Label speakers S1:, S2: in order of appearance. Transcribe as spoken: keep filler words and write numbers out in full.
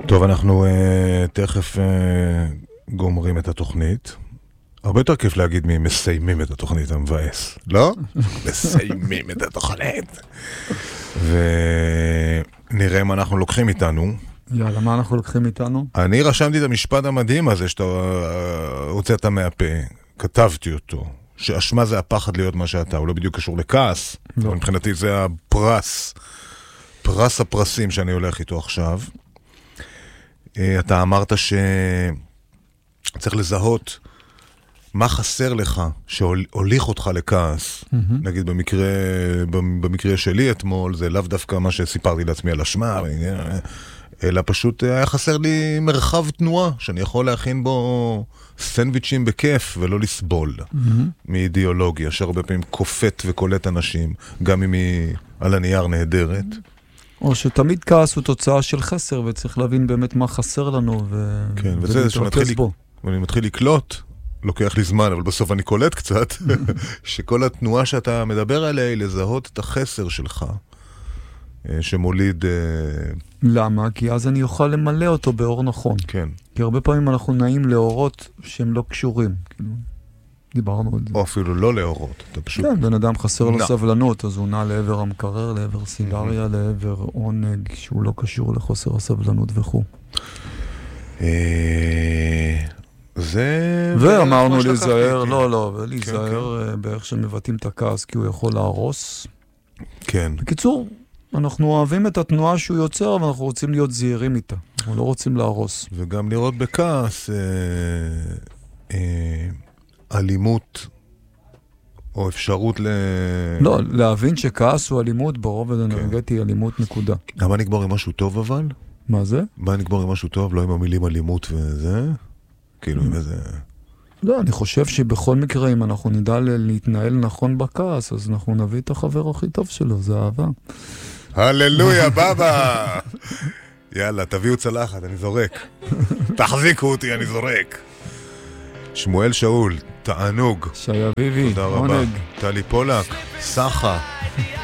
S1: טוב, אנחנו uh, תכף uh, גומרים את התוכנית. הרבה יותר כיף להגיד מי מסיימים את התוכנית המבאס, לא? מסיימים את התוכנית. ונראה מה אנחנו לוקחים איתנו.
S2: יאללה, מה אנחנו לוקחים איתנו?
S1: אני רשמתי את המשפט המדהים הזה שאתה הוצאת מהפה, כתבתי אותו, שאשמה זה הפחד להיות מה שאתה, הוא לא בדיוק קשור לכעס, אבל מבחינתי זה הפרס, פרס הפרסים שאני הולך איתו עכשיו. אתה אמרת שצריך לזהות מה חסר לך שהוליך אותך לכעס. נגיד במקרה, במקרה שלי אתמול, זה לאו דווקא מה שסיפרתי לעצמי על אשמה, אלא פשוט היה חסר לי מרחב תנועה, שאני יכול להכין בו סנדוויצ'ים בכיף ולא לסבול מאידיאולוגיה, שהרבה פעמים קופט וקולט אנשים, גם אם היא על הנייר נהדרת.
S2: או שתמיד כעס הוא תוצאה של חסר, וצריך להבין באמת מה חסר לנו,
S1: כן, וזה
S2: ולהתרכז בו.
S1: ואני מתחיל לקלוט, לוקח לי זמן, אבל בסוף אני קולט קצת, שכל התנועה שאתה מדבר עליה היא לזהות את החסר שלך, שמוליד...
S2: למה? כי אז אני אוכל למלא אותו באור נכון.
S1: כן.
S2: כי הרבה פעמים אנחנו נעים לאורות שהם לא קשורים. כאילו, דיברנו על זה.
S1: או אפילו לא לאורות. אתה פשוט...
S2: כן, בן אדם חסר לו סבלנות, אז הוא נע לעבר המקרר, לעבר סיגריה, לעבר עונג, שהוא לא קשור לחוסר הסבלנות וכו'.
S1: זה...
S2: ואמרנו להיזהר, לא, לא, ולהיזהר באיך שמבטאים את הכעס, כי הוא יכול להרוס.
S1: כן.
S2: בקיצור, אנחנו אוהבים את התנועה שהוא יוצר, אבל אנחנו רוצים להיות זהירים איתה. אנחנו לא רוצים להרוס.
S1: וגם לראות בכעס אה, אה, אלימות או אפשרות ל...
S2: לא, להבין שכעס הוא אלימות, ברובד אנרגטי אלימות נקודה.
S1: למה נגמור עם משהו טוב אבל?
S2: מה זה?
S1: מה נגמור עם משהו טוב? לא עם המילים אלימות וזה? כאילו עם איזה...
S2: לא, אני חושב שבכל מקרה, אם אנחנו נדע להתנהל נכון בכעס, אז אנחנו נביא את החבר הכי טוב שלו, זה אהבה.
S1: הללויה, בבא! יאללה, תביאו צלחת, אני זורק. תחזיקו אותי, אני זורק. שמואל שאול, תענוג.
S2: שי אביבי,
S1: תודה רבה. טלי פולק, סחה.